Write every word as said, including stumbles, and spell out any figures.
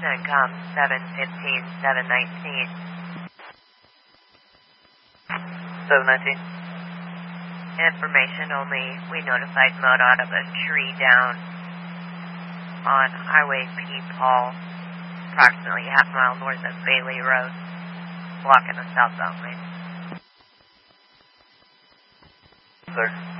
CENTCOM seven fifteen, seven nineteen. seven nineteen. Information only. We notified MoDOT of a tree down on Highway P. Paul, approximately half a mile north of Bailey Road, blocking the southbound lane. Sir.